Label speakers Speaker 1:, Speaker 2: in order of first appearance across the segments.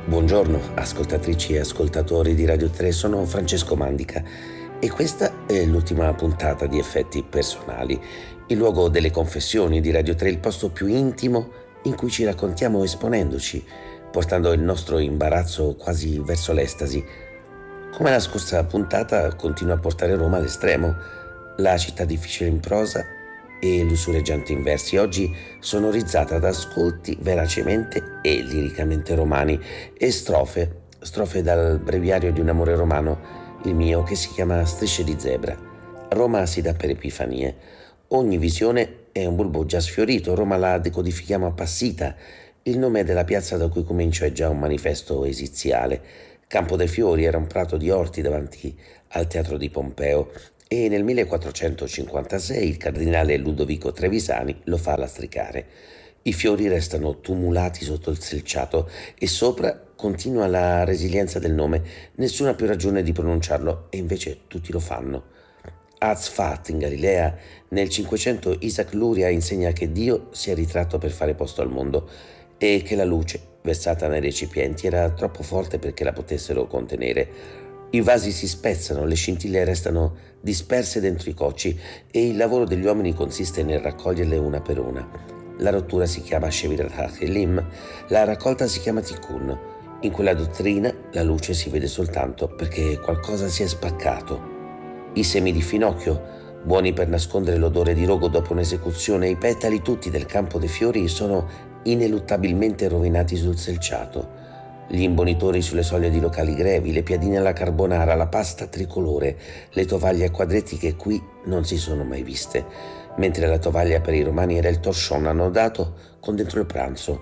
Speaker 1: Buongiorno, ascoltatrici e ascoltatori di Radio 3, sono Francesco Mandica e questa è l'ultima puntata di Effetti Personali, il luogo delle confessioni di Radio 3, il posto più intimo in cui ci raccontiamo esponendoci, portando il nostro imbarazzo quasi verso l'estasi. Come la scorsa puntata continua a portare Roma all'estremo, la città difficile in prosa e lussureggiante in versi. Oggi sonorizzata da ascolti veracemente e liricamente romani e strofe dal breviario di un amore romano, il mio, che si chiama Strisce di zebra. Roma si dà per epifanie. Ogni visione è un bulbo già sfiorito. Roma la decodifichiamo appassita. Il nome della piazza da cui comincio è già un manifesto esiziale. Campo dei Fiori era un prato di orti davanti al teatro di Pompeo e nel 1456 il cardinale Ludovico Trevisani lo fa lastricare. I fiori restano tumulati sotto il selciato e sopra continua la resilienza del nome. Nessuno ha più ragione di pronunciarlo e invece tutti lo fanno. A Tzfat, in Galilea, nel 500 Isaac Luria insegna che Dio si è ritratto per fare posto al mondo e che la luce, versata nei recipienti, era troppo forte perché la potessero contenere. I vasi si spezzano, le scintille restano disperse dentro i cocci e il lavoro degli uomini consiste nel raccoglierle una per una. La rottura si chiama Shevirat HaKelim, la raccolta si chiama Tikkun. In quella dottrina la luce si vede soltanto perché qualcosa si è spaccato. I semi di finocchio, buoni per nascondere l'odore di rogo dopo un'esecuzione, i petali tutti del campo dei fiori sono ineluttabilmente rovinati sul selciato. Gli imbonitori sulle soglie di locali grevi, le piadine alla carbonara, la pasta tricolore, le tovaglie a quadretti che qui non si sono mai viste, mentre la tovaglia per i romani era il torchon annodato con dentro il pranzo.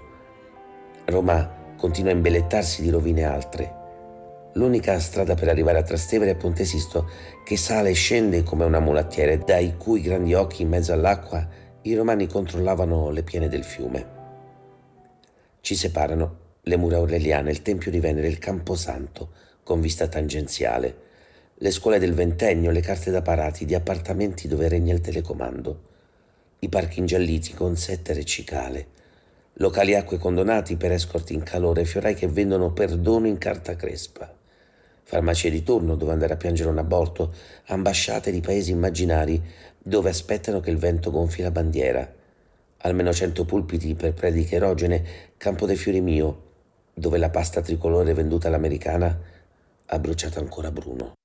Speaker 1: Roma continua a imbellettarsi di rovine altre. L'unica strada per arrivare a Trastevere è Ponte Sisto, che sale e scende come una mulattiera, dai cui grandi occhi in mezzo all'acqua i romani controllavano le piene del fiume. Ci separano le mura aureliane, il Tempio di Venere, il Camposanto, con vista tangenziale, le scuole del ventennio, le carte da parati, di appartamenti dove regna il telecomando, i parchi ingialliti con settere e cicale, locali acque condonati per escort in calore, fiorai che vendono perdono in carta crespa, farmacie di turno dove andare a piangere un aborto, ambasciate di paesi immaginari dove aspettano che il vento gonfi la bandiera, almeno 100 pulpiti per prediche erogene, Campo dei Fiori mio, dove la pasta tricolore venduta all'americana ha bruciato ancora bruno.